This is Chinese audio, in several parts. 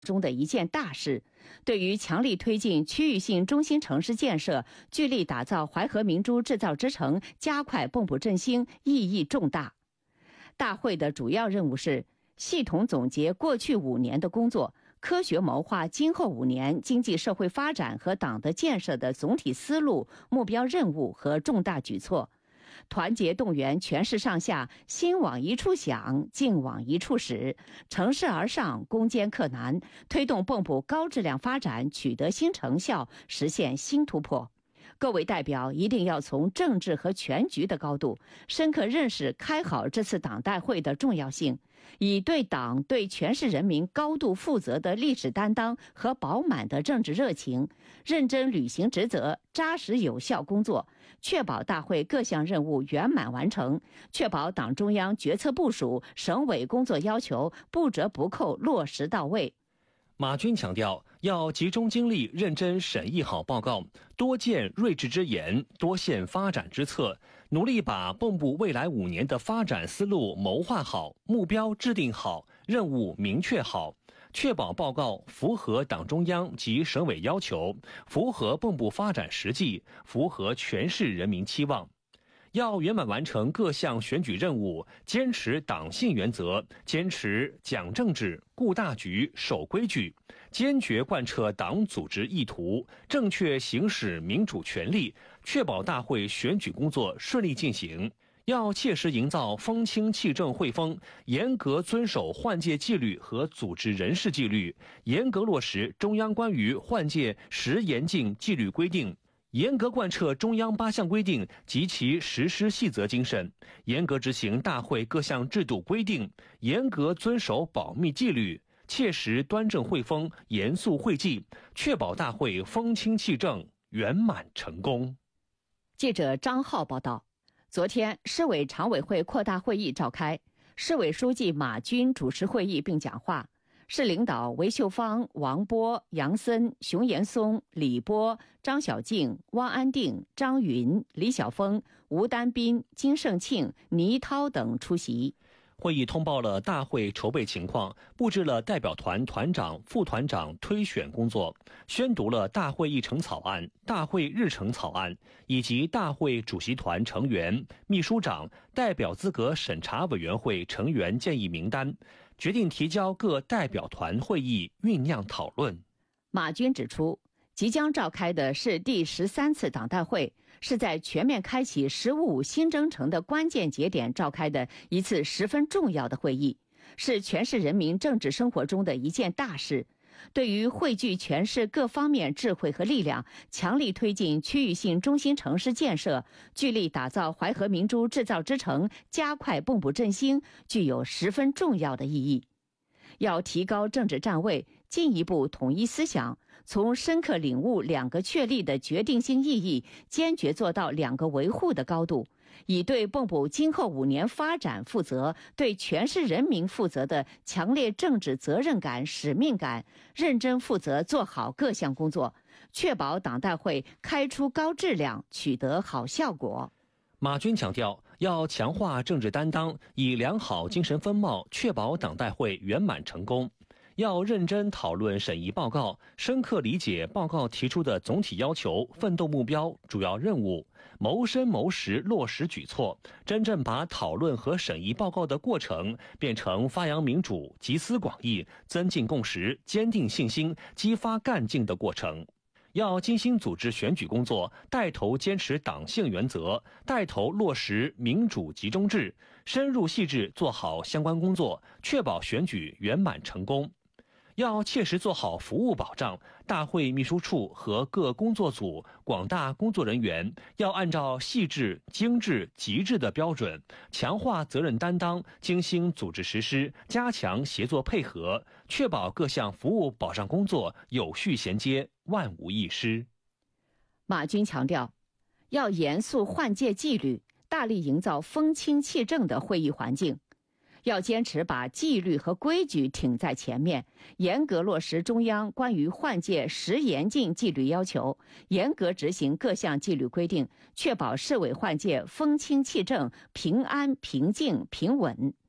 中的一件大事，对于强力推进区域性中心城市建设，聚力打造淮河明珠制造之城，加快蚌埠振兴意义重大。大会的主要任务是系统总结过去5年的工作，科学谋划今后5年经济社会发展和党的建设的总体思路、目标任务和重大举措，团结动员全市上下，心往一处想，劲往一处使，乘势而上，攻坚克难，推动蚌埠高质量发展取得新成效，实现新突破。各位代表一定要从政治和全局的高度，深刻认识开好这次党代会的重要性，以对党对全市人民高度负责的历史担当和饱满的政治热情，认真履行职责，扎实有效工作，确保大会各项任务圆满完成，确保党中央决策部署、省委工作要求不折不扣落实到位。 马军强调，要集中精力认真审议好报告，多见睿智之言，多现发展之策，努力把蚌埠未来5年的发展思路谋划好，目标制定好，任务明确好，确保报告符合党中央及省委要求，符合蚌埠发展实际，符合全市人民期望。要圆满完成各项选举任务，坚持党性原则，坚持讲政治、顾大局、守规矩，坚决贯彻党组织意图，正确行使民主权利，确保大会选举工作顺利进行。要切实营造风清气正会风，严格遵守换届纪律和组织人事纪律，严格落实中央关于换届实严禁纪律规定，严格贯彻中央8项规定及其实施细则精神，严格执行大会各项制度规定，严格遵守保密纪律，切实端正会风，严肃会纪，确保大会风清气正，圆满成功。 记者张浩报道，昨天市委常委会扩大会议召开，市委书记马军主持会议并讲话。市领导韦秀芳、王波、杨森、熊延松、李波、张小静、汪安定、张云、李晓峰、吴丹斌、金胜庆、倪涛等出席。 会议通报了大会筹备情况，布置了代表团团长、副团长推选工作，宣读了大会议程草案、大会日程草案以及大会主席团成员、秘书长、代表资格审查委员会成员建议名单，决定提交各代表团会议酝酿讨论。 马军指出，即将召开的是第13次党代会，是在全面开启“15新征程”的关键节点召开的一次十分重要的会议，是全市人民政治生活中的一件大事。对于汇聚全市各方面智慧和力量，强力推进区域性中心城市建设，聚力打造淮河明珠制造之城，加快蚌埠振兴，具有十分重要的意义。要提高政治站位，进一步统一思想，从深刻领悟2个确立的决定性意义，坚决做到2个维护的高度，以对蚌埠今后5年发展负责，对全市人民负责的强烈政治责任感、使命感，认真负责做好各项工作，确保党代会开出高质量，取得好效果。 马军强调，要强化政治担当，以良好精神风貌确保党代会圆满成功。要认真讨论审议报告，深刻理解报告提出的总体要求、奋斗目标、主要任务，谋深谋实落实举措，真正把讨论和审议报告的过程变成发扬民主、集思广益、增进共识、坚定信心、激发干劲的过程。要精心组织选举工作，带头坚持党性原则，带头落实民主集中制，深入细致做好相关工作，确保选举圆满成功。要切实做好服务保障，大会秘书处和各工作组广大工作人员要按照细致、精致、极致的标准，强化责任担当，精心组织实施，加强协作配合，确保各项服务保障工作有序衔接，万无一失。 马军强调，要严肃换届纪律，大力营造风清气正的会议环境。要坚持把纪律和规矩挺在前面，严格落实中央关于换届实严禁纪律要求，严格执行各项纪律规定，确保市委换届风清气正、平安、平静、平稳。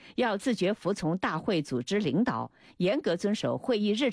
要自觉服从大会组织领导，严格遵守会议日